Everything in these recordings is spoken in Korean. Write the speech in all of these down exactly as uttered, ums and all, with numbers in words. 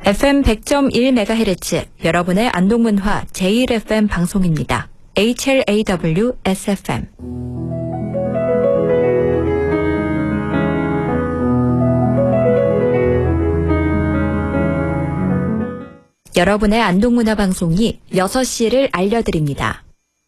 에프엠 백 점 일 메가헤르츠 여러분의 안동문화 제일 에프엠 방송입니다. 에이치엘에이더블유 에스에프엠 여러분의 안동문화 방송이 여섯 시를 알려드립니다.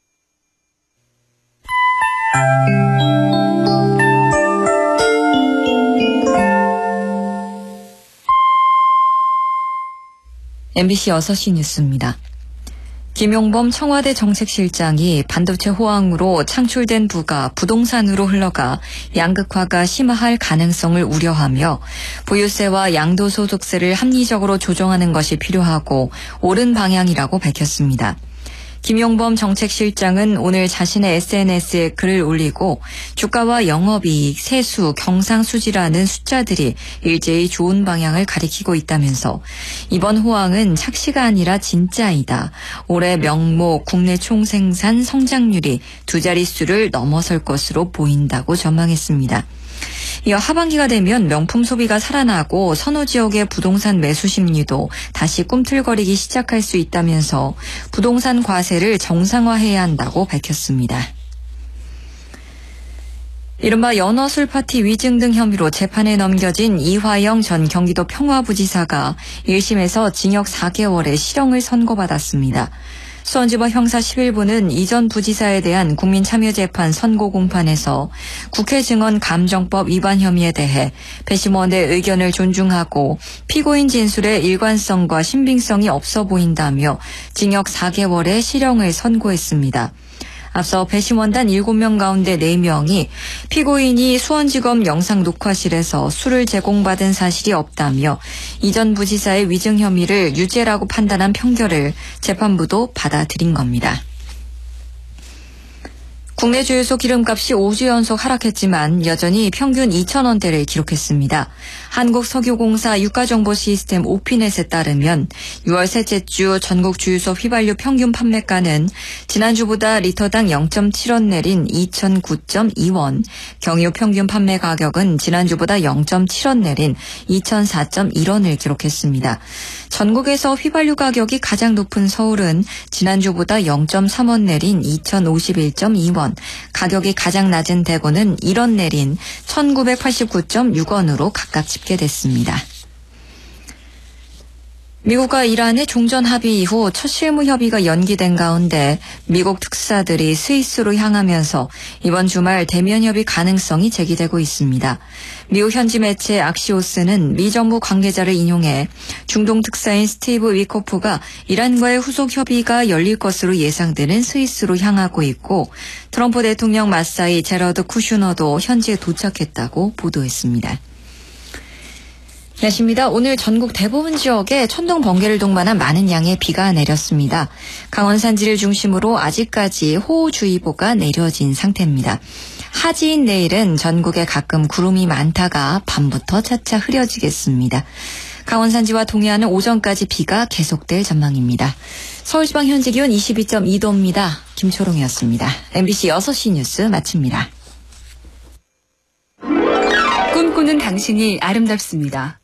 엠비씨 여섯 시 뉴스입니다. 김용범 청와대 정책실장이 반도체 호황으로 창출된 부가 부동산으로 흘러가 양극화가 심화할 가능성을 우려하며 보유세와 양도소득세를 합리적으로 조정하는 것이 필요하고 옳은 방향이라고 밝혔습니다. 김용범 정책실장은 오늘 자신의 에스엔에스에 글을 올리고 주가와 영업이익, 세수, 경상수지라는 숫자들이 일제히 좋은 방향을 가리키고 있다면서 이번 호황은 착시가 아니라 진짜이다. 올해 명목, 국내 총생산 성장률이 두 자릿수를 넘어설 것으로 보인다고 전망했습니다. 이어 하반기가 되면 명품 소비가 살아나고 선호 지역의 부동산 매수 심리도 다시 꿈틀거리기 시작할 수 있다면서 부동산 과세를 정상화해야 한다고 밝혔습니다. 이른바 연어술 파티 위증 등 혐의로 재판에 넘겨진 이화영 전 경기도 평화부지사가 일 심에서 징역 사 개월의 실형을 선고받았습니다. 수원지법 형사 십일 부는 이전 부지사에 대한 국민참여재판 선고 공판에서 국회 증언 감정법 위반 혐의에 대해 배심원의 의견을 존중하고 피고인 진술의 일관성과 신빙성이 없어 보인다며 징역 사 개월의 실형을 선고했습니다. 앞서 배심원단 일곱 명 가운데 네 명이 피고인이 수원지검 영상녹화실에서 술을 제공받은 사실이 없다며 이전 부지사의 위증 혐의를 유죄라고 판단한 판결을 재판부도 받아들인 겁니다. 국내 주유소 기름값이 오 주 연속 하락했지만 여전히 평균 이천 원대를 기록했습니다. 한국석유공사 유가정보시스템 오피넷에 따르면 유월 셋째 주 전국 주유소 휘발유 평균 판매가는 지난주보다 리터당 영 점 칠 원 내린 이천구 점 이 원, 경유 평균 판매 가격은 지난주보다 영 점 칠 원 내린 이천사 점 일 원을 기록했습니다. 전국에서 휘발유 가격이 가장 높은 서울은 지난주보다 영 점 삼 원 내린 이천오십일 점 이 원, 가격이 가장 낮은 대구는 일 원 내린 천구백팔십구 점 육 원으로 각각 집계됐습니다. 미국과 이란의 종전 합의 이후 첫 실무 협의가 연기된 가운데 미국 특사들이 스위스로 향하면서 이번 주말 대면 협의 가능성이 제기되고 있습니다. 미국 현지 매체 악시오스는 미 정부 관계자를 인용해 중동 특사인 스티브 위코프가 이란과의 후속 협의가 열릴 것으로 예상되는 스위스로 향하고 있고 트럼프 대통령 맞사이 제러드 쿠슈너도 현지에 도착했다고 보도했습니다. 날씨입니다. 오늘 전국 대부분 지역에 천둥 번개를 동반한 많은 양의 비가 내렸습니다. 강원 산지를 중심으로 아직까지 호우주의보가 내려진 상태입니다. 하지인 내일은 전국에 가끔 구름이 많다가 밤부터 차차 흐려지겠습니다. 강원 산지와 동해안은 오전까지 비가 계속될 전망입니다. 서울지방 현재 기온 이십이 점 이 도입니다. 김초롱이었습니다. 엠비씨 여섯 시 뉴스 마칩니다. 꿈꾸는 당신이 아름답습니다.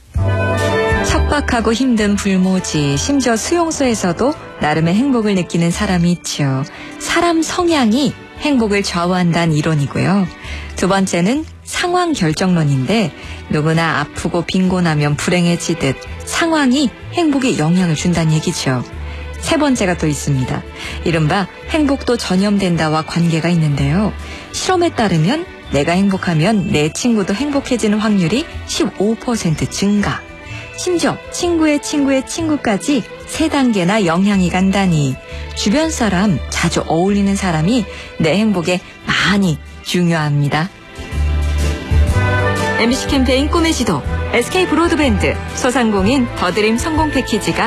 척박하고 힘든 불모지, 심지어 수용소에서도 나름의 행복을 느끼는 사람이 있죠. 사람 성향이 행복을 좌우한다는 이론이고요. 두 번째는 상황 결정론인데 누구나 아프고 빈곤하면 불행해지듯 상황이 행복에 영향을 준다는 얘기죠. 세 번째가 또 있습니다. 이른바 행복도 전염된다와 관계가 있는데요. 실험에 따르면 내가 행복하면 내 친구도 행복해지는 확률이 십오 퍼센트 증가. 심지어 친구의 친구의 친구까지 세 단계나 영향이 간다니 주변 사람, 자주 어울리는 사람이 내 행복에 많이 중요합니다. 엠비씨 캠페인 꿈의 지도, 에스케이 브로드밴드, 소상공인 더드림 성공 패키지가